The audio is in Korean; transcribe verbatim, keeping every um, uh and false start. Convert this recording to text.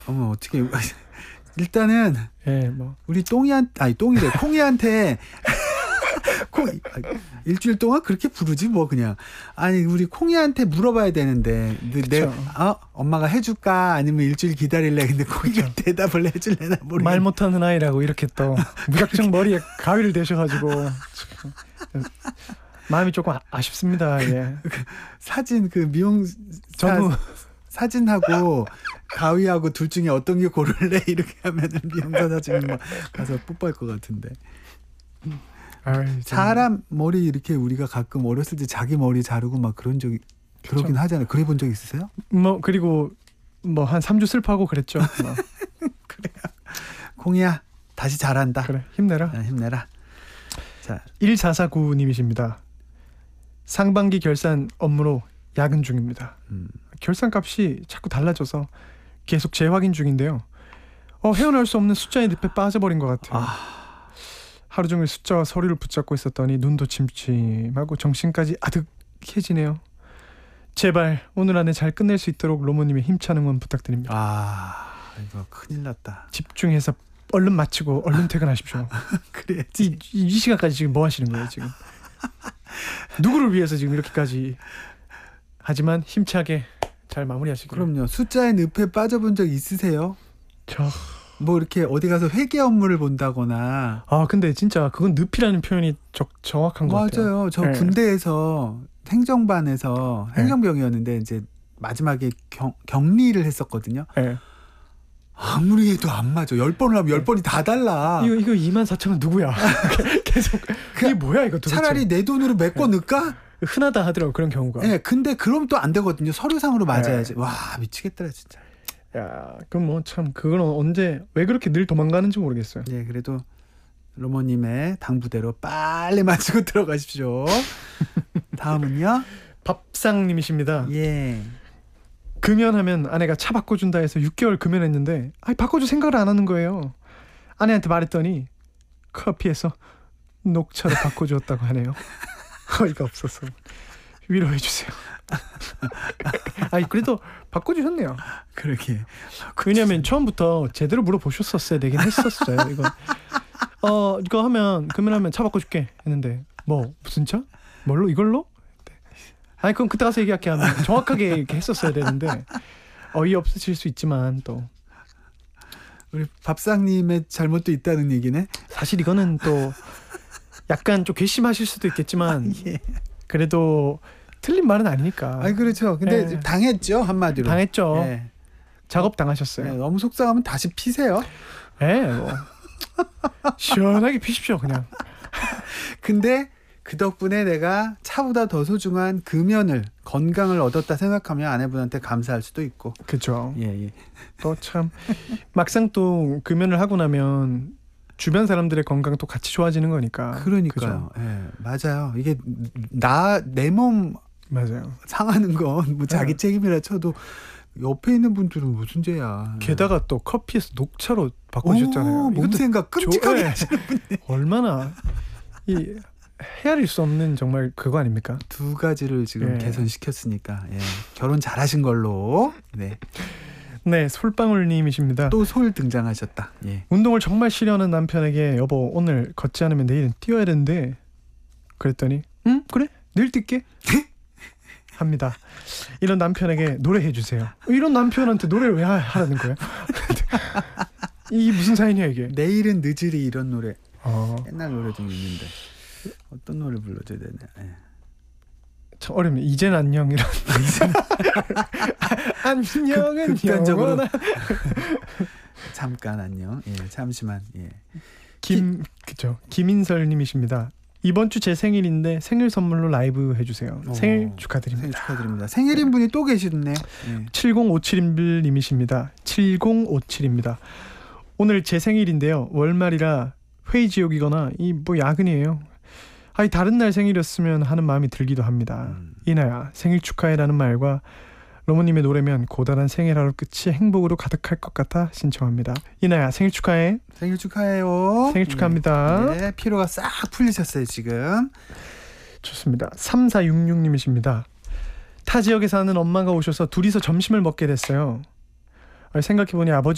어머 어떻게 일단은 예, 뭐 우리 똥이한 아니 똥이래 콩이한테 콩 일주일 동안 그렇게 부르지 뭐 그냥 아니 우리 콩이한테 물어봐야 되는데 내 어? 엄마가 해줄까 아니면 일주일 기다릴래 근데 콩이가 그쵸. 대답을 해줄래나 모르겠네. 말 못하는 아이라고 이렇게 또 무작정 머리에 가위를 대셔가지고 마음이 조금 아쉽습니다. 예. 사진 그 미용 저도 사진하고 가위하고 둘 중에 어떤 게 고를래 이렇게 하면은 미용사 사진 뭐 가서 뽀뽀할 것 같은데. 아이, 사람 머리 이렇게 우리가 가끔 어렸을 때 자기 머리 자르고 막 그런 적이 그쵸. 그러긴 하잖아요. 그래 본 적 있으세요? 뭐 그리고 뭐 한 삼 주 슬퍼하고 그랬죠. 뭐. 그래요. 콩이야 다시 잘한다. 그래 힘내라. 아, 힘내라. 자 일사사구 님이십니다. 상반기 결산 업무로 야근 중입니다. 음. 결산값이 자꾸 달라져서 계속 재확인 중인데요. 어, 헤어나올 수 없는 숫자의 늪에 빠져버린 것 같아요. 아... 하루 종일 숫자와 서류를 붙잡고 있었더니 눈도 침침하고 정신까지 아득해지네요. 제발 오늘 안에 잘 끝낼 수 있도록 로모님의 힘찬 응원 부탁드립니다. 아 이거 큰일 났다. 집중해서 얼른 마치고 얼른 퇴근하십시오. 그래야지. 이, 이 시간까지 지금 뭐 하시는 거예요 지금? 누구를 위해서 지금 이렇게까지 하지만 힘차게 잘 마무리하시길. 그럼요. 숫자의 늪에 빠져본 적 있으세요? 저... 뭐 이렇게 어디 가서 회계 업무를 본다거나. 아 근데 진짜 그건 늪이라는 표현이 적, 정확한 것 같아요. 맞아요. 저 네. 군대에서 행정반에서 행정병이었는데 이제 마지막에 경, 격리를 했었거든요. 네. 아무리 해도 안 맞아. 열 번을 하면 열 번이 다 달라. 이거 이거 이만 사천 원 누구야? 계속 이게 뭐야 이거 도대체. 차라리 내 돈으로 메꿔 넣을까? 흔하다 하더라고 그런 경우가. 네, 근데 그럼 또 안 되거든요. 서류상으로 맞아야지. 네. 와 미치겠더라 진짜. 야, 그럼 뭐 참 그건 언제 왜 그렇게 늘 도망가는지 모르겠어요. 네, 그래도 로모님의 당부대로 빨리 마치고 들어가십시오. 다음은요. 밥상님이십니다. 예. 금연하면 아내가 차 바꿔준다 해서 육 개월 금연했는데 아니 바꿔줄 생각을 안 하는 거예요. 아내한테 말했더니 커피에서 녹차로 바꿔주었다고 하네요. 어이가 없어서 위로해 주세요. 아니 그래도 바꿔주셨네요. 그러게. 왜냐면 처음부터 제대로 물어보셨었어야 되긴 했었어요. 이거 어 이거 하면 금연하면 차 바꿔줄게 했는데 뭐 무슨 차? 뭘로 이걸로? 아니 그럼 그때 가서 얘기할게 하면 정확하게 이렇게 했었어야 되는데 어이 없으실 수 있지만 또 우리 밥상님의 잘못도 있다는 얘기네. 사실 이거는 또 약간 좀 괘씸하실 수도 있겠지만 예. 그래도 틀린 말은 아니니까. 아니 그렇죠. 근데 예. 당했죠 한마디로. 당했죠. 예. 작업 당하셨어요. 예. 너무 속상하면 다시 피세요. 예. 뭐. 시원하게 피십시오 그냥. 근데 그 덕분에 내가 차보다 더 소중한 금연을 건강을 얻었다 생각하면 아내분한테 감사할 수도 있고. 그렇죠. 예, 예. 또 참 막상 또 금연을 하고 나면 주변 사람들의 건강도 같이 좋아지는 거니까. 그러니까요. 예, 맞아요. 이게 나 내 몸 맞아요. 상하는 건 뭐 자기 네. 책임이라 쳐도 옆에 있는 분들은 무슨 죄야. 게다가 또 커피에서 녹차로 바꿔주셨잖아요. 몸 생각 끔찍하게 조, 하시는 분이. 얼마나 이 헤아릴 수 없는 정말 그거 아닙니까? 두 가지를 지금 예. 개선시켰으니까 예. 결혼 잘하신 걸로. 네. 네, 솔방울님이십니다. 또 솔 등장하셨다. 예. 운동을 정말 싫어하는 남편에게 여보 오늘 걷지 않으면 내일은 뛰어야 되는데 그랬더니 응 그래 내일 뛸게 합니다. 이런 남편에게 노래해 주세요. 이런 남편한테 노래를 왜 하라는 거야? 이게 무슨 사연이야 이게? 내일은 늦으리 이런 노래. 어. 옛날 노래 좀 있는데 어떤 노래 불러줘야 되냐. 예. 참 어렵네. 이젠 안녕이란. 안녕은 극단적으로. 잠깐 안녕. 예, 잠시만. 예. 김 그죠. 김인설님이십니다. 이번 주 제 생일인데 생일 선물로 라이브 해주세요. 오, 생일 축하드립니다. 생일 축하드립니다. 생일인 분이 또 계시네요. 예. 칠공오칠님입니다. 칠공오칠입니다. 오늘 제 생일인데요. 월말이라 회의 지옥이거나 이 뭐 야근이에요. 아니 다른 날 생일이었으면 하는 마음이 들기도 합니다. 음. 이나야 생일 축하해라는 말과 로모님의 노래면 고단한 생일 하루 끝이 행복으로 가득할 것 같아 신청합니다. 이나야 생일 축하해. 생일 축하해요. 생일 축하합니다. 네, 네, 피로가 싹 풀리셨어요 지금. 좋습니다. 삼사육육님이십니다. 타 지역에 사는 엄마가 오셔서 둘이서 점심을 먹게 됐어요. 생각해보니 아버지